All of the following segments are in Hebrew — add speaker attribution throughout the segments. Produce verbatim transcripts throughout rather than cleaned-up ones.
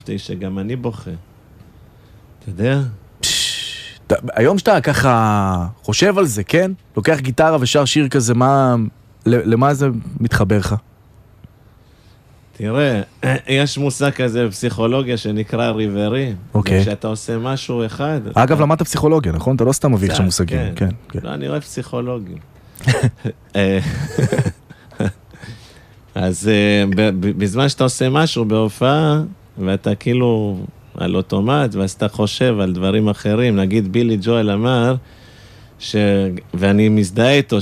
Speaker 1: שגם אני בוכה. אתה יודע?
Speaker 2: היום שאתה ככה חושב על זה, כן? לוקח גיטרה ושר שיר כזה, מה... למה זה מתחבר לך?
Speaker 1: תראה, יש מושג כזה בפסיכולוגיה שנקרא ריברי.
Speaker 2: אוקיי.
Speaker 1: כשאתה עושה משהו אחד...
Speaker 2: אגב, למדת פסיכולוגיה, נכון? אתה לא סתם מביא עכשיו מושגים.
Speaker 1: כן, כן. לא, אני אוהב פסיכולוגים. אז בזמן שאתה עושה משהו בהופעה, ואתה כאילו על אוטומט, ואז אתה חושב על דברים אחרים, נגיד בילי ג'ואל אמר, ש... ואני מזדהה איתו,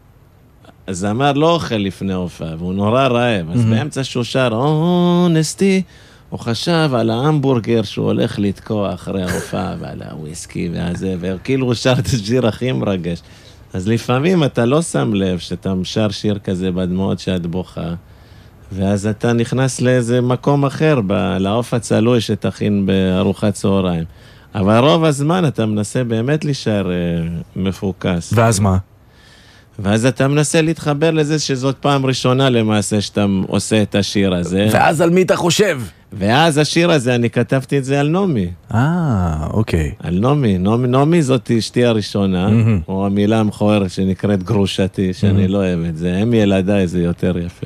Speaker 1: שהזמר לא אוכל לפני הופעה, והוא נורא רעב, אז באמצע שהוא שר, אונסטי, הוא חשב על ההמבורגר שהוא הולך לתקוע אחרי ההופעה, ועל הוויסקי והזה, וכאילו הוא שר את השיר הכי מרגש. אז לפעמים אתה לא שם לב שאתה שר שיר כזה בדמעות שאת בוכה, ואז אתה נכנס לאיזה מקום אחר, לעוף הצלוי שתכין בארוחת צהריים. אבל רוב הזמן אתה מנסה באמת להישאר מפוקס.
Speaker 2: ואז מה?
Speaker 1: ואז אתה מנסה להתחבר לזה שזאת פעם ראשונה למעשה שאתה עושה את השיר הזה.
Speaker 2: ואז על מי אתה חושב?
Speaker 1: ואז השיר הזה, אני כתבתי את זה על נומי.
Speaker 2: אה, אוקיי.
Speaker 1: על נומי. נומי, נומי זאת אשתי הראשונה, או המילה המכוערת שנקראת גרושתי, שאני לא אוהב את זה. הם ילדיי, זה יותר יפה.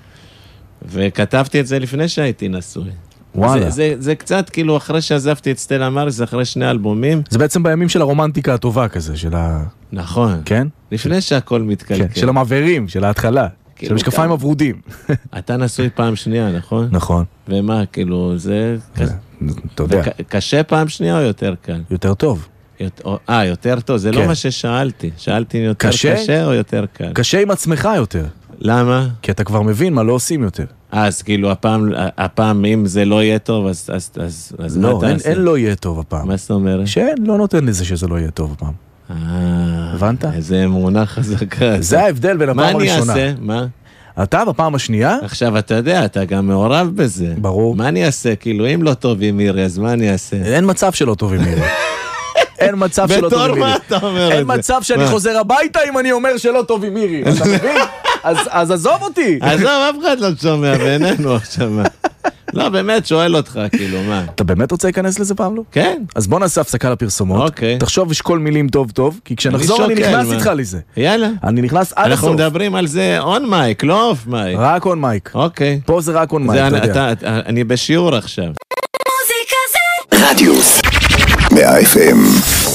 Speaker 1: וכתבתי את זה לפני שהייתי נשוי.
Speaker 2: וואלה.
Speaker 1: זה, זה, זה קצת כאילו אחרי שעזבתי את סטלה מאריס, אחרי שני אלבומים.
Speaker 2: זה בעצם בימים של הרומנטיקה הטובה כזה, של ה...
Speaker 1: נכון.
Speaker 2: כן?
Speaker 1: לפני שהכל מתקלקל.
Speaker 2: כן, של המעברים, של ההתחלה. של המשקפיים הוורודים.
Speaker 1: אתה נשוי פעם שנייה, נכון?
Speaker 2: נכון.
Speaker 1: ומה, כאילו, זה...
Speaker 2: אתה יודע.
Speaker 1: קשה פעם שנייה או יותר קל?
Speaker 2: יותר טוב.
Speaker 1: אה, יותר טוב, זה לא מה ששאלתי. שאלתי יותר קשה או יותר קל?
Speaker 2: קשה עם עצמך יותר.
Speaker 1: למה?
Speaker 2: כי אתה כבר מבין מה לא עושים יותר.
Speaker 1: אז כאילו, הפעם, הפעם אם זה לא יהיה טוב, אז, אז, אז, אז
Speaker 2: לא,
Speaker 1: מה אתה
Speaker 2: אין,
Speaker 1: עושה?
Speaker 2: אין לא יהיה טוב הפעם.
Speaker 1: מה זאת אומרת?
Speaker 2: שאין, לא נותן לזה שזה לא יהיה טוב הפעם.
Speaker 1: אה,
Speaker 2: הבנת?
Speaker 1: איזה אמונה חזקה.
Speaker 2: זה ההבדל בין הפעם הראשונה.
Speaker 1: מה אני אעשה? מה?
Speaker 2: אתה בפעם השנייה?
Speaker 1: עכשיו, אתה יודע, אתה גם מעורב בזה.
Speaker 2: ברור.
Speaker 1: מה אני אעשה? כאילו, אם לא טוב עם מירי, אז מה אני אעשה?
Speaker 2: אין מצב שלא טוב עם מירי. אין מצב שלא טוב עם מירי.
Speaker 1: בתור מה אתה אומר את זה?
Speaker 2: אין מצב שאני חוזר הביתה אם אני אומר שלא טוב עם מירי. אתה מבין? אז עזוב אותי.
Speaker 1: עזוב, אף אחד לא שומע בעינינו עכשיו. לא, באמת, שואל אותך, כאילו, מה?
Speaker 2: אתה באמת רוצה להיכנס לזה פעם לא?
Speaker 1: כן.
Speaker 2: אז בוא נעשה הפסקה לפרסומות.
Speaker 1: אוקיי.
Speaker 2: תחשוב ושקול מילים טוב טוב, כי כשנחזור אני נכנס איתך לזה.
Speaker 1: יאללה.
Speaker 2: אני נכנס עד הסוף.
Speaker 1: אנחנו מדברים על זה און מייק, לא אוף מייק.
Speaker 2: רק און מייק.
Speaker 1: אוקיי.
Speaker 2: פה זה רק און מייק, אתה יודע.
Speaker 1: אני בשיעור עכשיו.
Speaker 3: מוזיקה זה רדיוס מאה אף אם